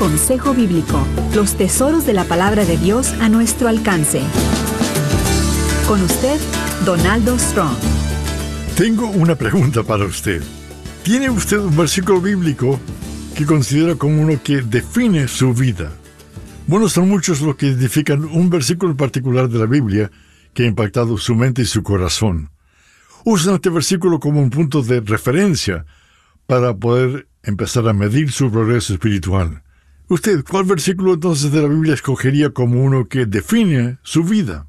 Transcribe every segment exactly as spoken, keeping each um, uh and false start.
Consejo Bíblico, los tesoros de la palabra de Dios a nuestro alcance. Con usted, Donaldo Strong. Tengo una pregunta para usted. ¿Tiene usted un versículo bíblico que considera como uno que define su vida? Bueno, son muchos los que identifican un versículo en particular de la Biblia que ha impactado su mente y su corazón. Usan este versículo como un punto de referencia para poder empezar a medir su progreso espiritual. Usted, ¿cuál versículo entonces de la Biblia escogería como uno que define su vida?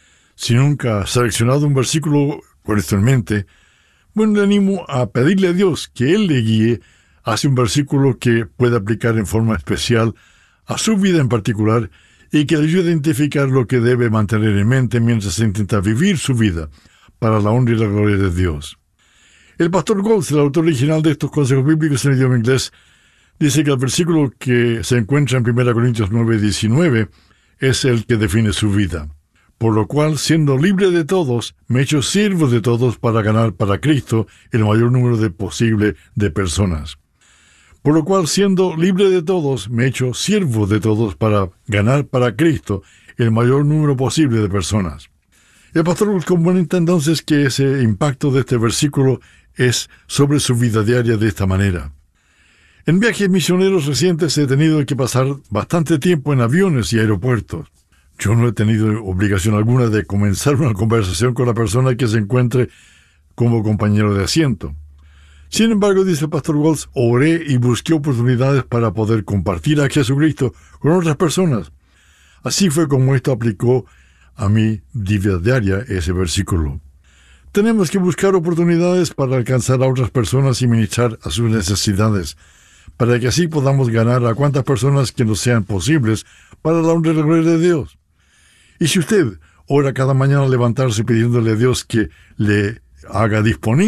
Si nunca ha seleccionado un versículo con esto en mente, bueno, le animo a pedirle a Dios que Él le guíe hacia un versículo que pueda aplicar en forma especial a su vida en particular y que le ayude a identificar lo que debe mantener en mente mientras intenta vivir su vida para la honra y la gloria de Dios. El pastor Goltz, el autor original de estos consejos bíblicos en idioma inglés, dice que el versículo que se encuentra en primera Corintios nueve diecinueve es el que define su vida. Por lo cual, siendo libre de todos, me he hecho siervo de todos para ganar para Cristo el mayor número de posible de personas. Por lo cual, siendo libre de todos, me he hecho siervo de todos para ganar para Cristo el mayor número posible de personas. El pastor comenta entonces que ese impacto de este versículo es sobre su vida diaria de esta manera. En viajes misioneros recientes he tenido que pasar bastante tiempo en aviones y aeropuertos. Yo no he tenido obligación alguna de comenzar una conversación con la persona que se encuentre como compañero de asiento. Sin embargo, dice el pastor Waltz, oré y busqué oportunidades para poder compartir a Jesucristo con otras personas. Así fue como esto aplicó a mi vida diaria ese versículo. Tenemos que buscar oportunidades para alcanzar a otras personas y ministrar a sus necesidades, para que así podamos ganar a cuantas personas que nos sean posibles para la honra y la gloria de Dios. Y si usted ora cada mañana al levantarse pidiéndole a Dios que le haga disponible